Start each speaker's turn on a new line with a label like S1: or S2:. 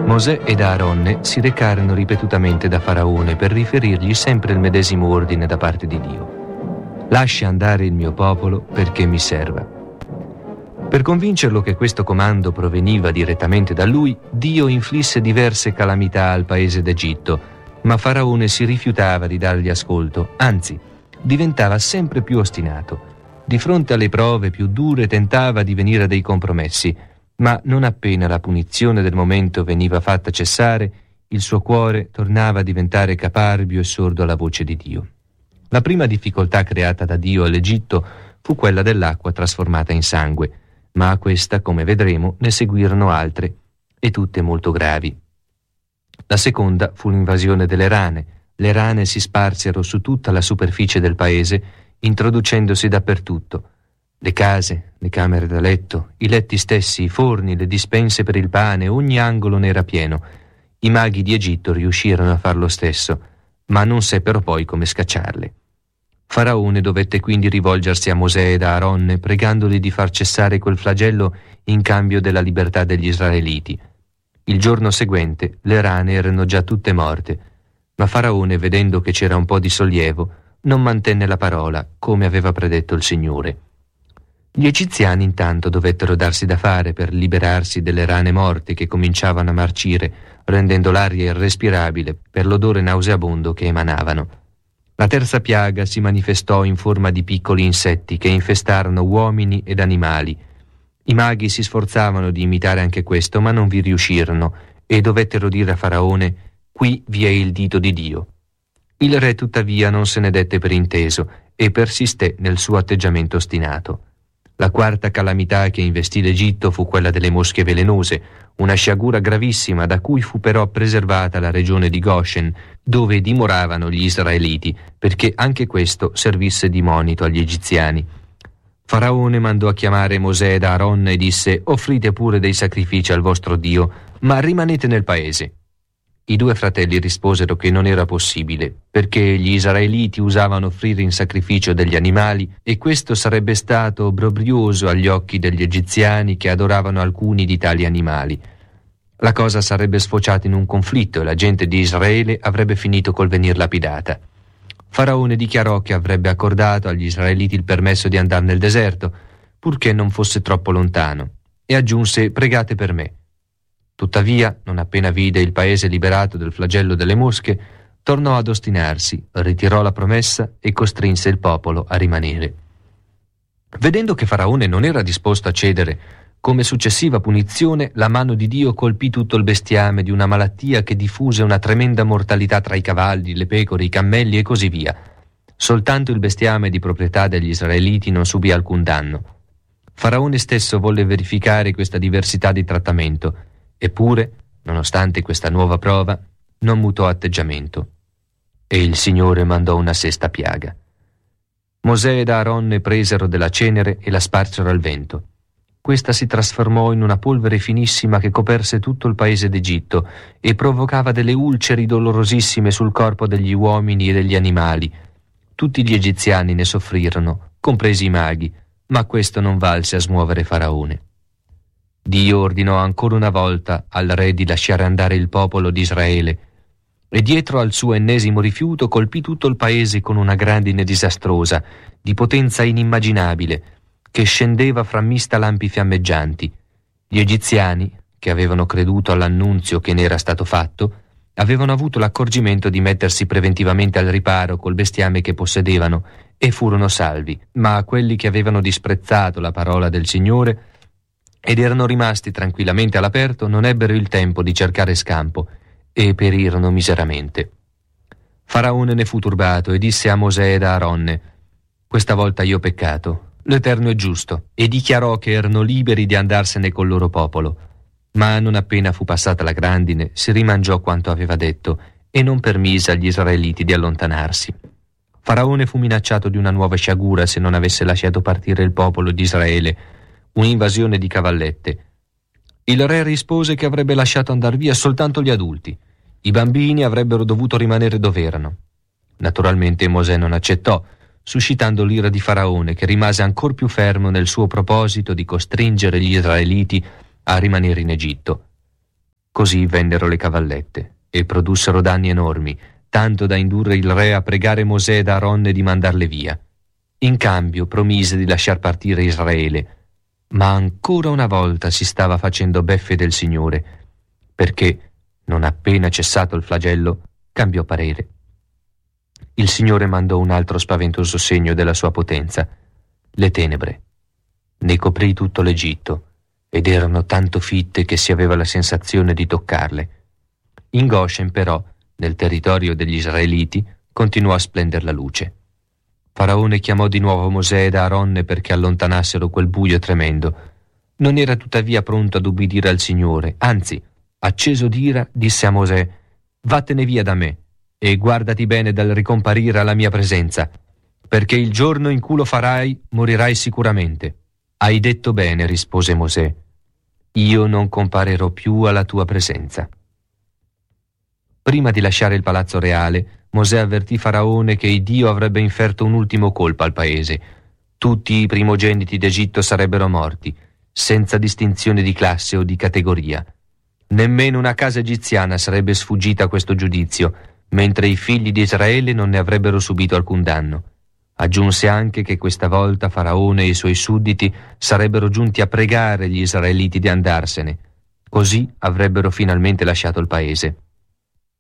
S1: Mosè ed Aaronne si recarono ripetutamente da Faraone per riferirgli sempre il medesimo ordine da parte di Dio: «Lascia andare il mio popolo perché mi serva». Per convincerlo che questo comando proveniva direttamente da lui, Dio inflisse diverse calamità al paese d'Egitto, ma Faraone si rifiutava di dargli ascolto, anzi, diventava sempre più ostinato. Di fronte alle prove più dure tentava di venire a dei compromessi, ma non appena la punizione del momento veniva fatta cessare, il suo cuore tornava a diventare caparbio e sordo alla voce di Dio. La prima difficoltà creata da Dio all'Egitto fu quella dell'acqua trasformata in sangue, ma a questa, come vedremo, ne seguirono altre, e tutte molto gravi. La seconda fu l'invasione delle rane. Le rane si sparsero su tutta la superficie del paese, introducendosi dappertutto. Le case, le camere da letto, i letti stessi, i forni, le dispense per il pane, ogni angolo ne era pieno. I maghi di Egitto riuscirono a far lo stesso, ma non seppero poi come scacciarle. Faraone dovette quindi rivolgersi a Mosè ed Aaronne, pregandoli di far cessare quel flagello in cambio della libertà degli israeliti. Il giorno seguente le rane erano già tutte morte, ma Faraone, vedendo che c'era un po' di sollievo, non mantenne la parola, come aveva predetto il Signore. Gli egiziani intanto dovettero darsi da fare per liberarsi delle rane morte che cominciavano a marcire, rendendo l'aria irrespirabile per l'odore nauseabondo che emanavano. La terza piaga si manifestò in forma di piccoli insetti che infestarono uomini ed animali. I maghi si sforzavano di imitare anche questo, ma non vi riuscirono e dovettero dire a Faraone: «Qui vi è il dito di Dio». Il re tuttavia non se ne dette per inteso e persisté nel suo atteggiamento ostinato. La quarta calamità che investì l'Egitto fu quella delle mosche velenose, una sciagura gravissima da cui fu però preservata la regione di Goshen, dove dimoravano gli israeliti, perché anche questo servisse di monito agli egiziani. Faraone mandò a chiamare Mosè ed Aaronne e disse: «Offrite pure dei sacrifici al vostro Dio, ma rimanete nel paese». I due fratelli risposero che non era possibile, perché gli israeliti usavano offrire in sacrificio degli animali e questo sarebbe stato obbrobrioso agli occhi degli egiziani che adoravano alcuni di tali animali. La cosa sarebbe sfociata in un conflitto e la gente di Israele avrebbe finito col venir lapidata. Faraone dichiarò che avrebbe accordato agli israeliti il permesso di andare nel deserto, purché non fosse troppo lontano, e aggiunse: «Pregate per me». Tuttavia, non appena vide il paese liberato del flagello delle mosche, tornò ad ostinarsi, ritirò la promessa e costrinse il popolo a rimanere. Vedendo che Faraone non era disposto a cedere, come successiva punizione la mano di Dio colpì tutto il bestiame di una malattia che diffuse una tremenda mortalità tra i cavalli, le pecore, i cammelli e così via. Soltanto il bestiame di proprietà degli israeliti non subì alcun danno. Faraone stesso volle verificare questa diversità di trattamento. Eppure, nonostante questa nuova prova, non mutò atteggiamento. E il Signore mandò una sesta piaga. Mosè ed Aaronne presero della cenere e la sparsero al vento. Questa si trasformò in una polvere finissima che coperse tutto il paese d'Egitto e provocava delle ulceri dolorosissime sul corpo degli uomini e degli animali. Tutti gli egiziani ne soffrirono, compresi i maghi, ma questo non valse a smuovere Faraone. Dio ordinò ancora una volta al re di lasciare andare il popolo di Israele e dietro al suo ennesimo rifiuto colpì tutto il paese con una grandine disastrosa, di potenza inimmaginabile, che scendeva fra mista lampi fiammeggianti. Gli egiziani, che avevano creduto all'annunzio che ne era stato fatto, avevano avuto l'accorgimento di mettersi preventivamente al riparo col bestiame che possedevano e furono salvi, ma quelli che avevano disprezzato la parola del Signore ed erano rimasti tranquillamente all'aperto non ebbero il tempo di cercare scampo e perirono miseramente. Faraone ne fu turbato e disse a Mosè ed a Aaronne: «Questa volta io ho peccato, l'Eterno è giusto», e dichiarò che erano liberi di andarsene col loro popolo. Ma non appena fu passata la grandine, si rimangiò quanto aveva detto e non permise agli israeliti di allontanarsi. Faraone fu minacciato di una nuova sciagura se non avesse lasciato partire il popolo di Israele, un'invasione di cavallette. Il re rispose che avrebbe lasciato andar via soltanto gli adulti. I bambini avrebbero dovuto rimanere dove erano. Naturalmente Mosè non accettò, suscitando l'ira di Faraone, che rimase ancor più fermo nel suo proposito di costringere gli israeliti a rimanere in Egitto. Così vennero le cavallette e produssero danni enormi, tanto da indurre il re a pregare Mosè ed Aaronne di mandarle via. In cambio promise di lasciar partire Israele, ma ancora una volta si stava facendo beffe del Signore, perché, non appena cessato il flagello, cambiò parere. Il Signore mandò un altro spaventoso segno della sua potenza, le tenebre. Ne coprì tutto l'Egitto, ed erano tanto fitte che si aveva la sensazione di toccarle. In Goshen, però, nel territorio degli Israeliti, continuò a splender la luce. Faraone chiamò di nuovo Mosè ed Aaronne perché allontanassero quel buio tremendo. Non era tuttavia pronto ad ubbidire al Signore, anzi, acceso d'ira, disse a Mosè: «Vattene via da me, e guardati bene dal ricomparire alla mia presenza, perché il giorno in cui lo farai morirai sicuramente». «Hai detto bene», rispose Mosè, «io non comparirò più alla tua presenza». Prima di lasciare il palazzo reale, Mosè avvertì Faraone che Dio avrebbe inferto un ultimo colpo al paese. Tutti i primogeniti d'Egitto sarebbero morti, senza distinzione di classe o di categoria. Nemmeno una casa egiziana sarebbe sfuggita a questo giudizio, mentre i figli di Israele non ne avrebbero subito alcun danno. Aggiunse anche che questa volta Faraone e i suoi sudditi sarebbero giunti a pregare gli israeliti di andarsene. Così avrebbero finalmente lasciato il paese.